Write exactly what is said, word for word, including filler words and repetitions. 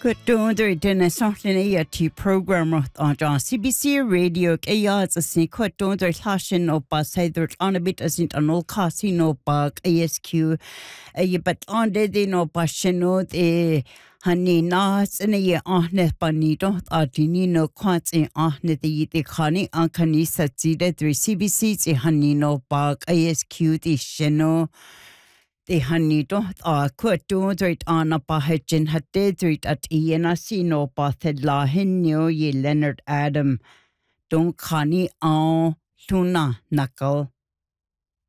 Kutundri dina sohlina ti program on John C B C Radio kayas asin kutundri tashin o ba saidr anabit asin anol kasi no ba A S Q ay bat ande din no ba shinod e hani nas ina ye ahne panido adini no kwats e ahne de yite khani ankani satside three C B C e hani no ba A S Q di shino the honey dot a quote right on a bahajin had dead at Ian Asino Bathed La Henyo ye Leonard Adam Don't Connie on Tuna Knuckle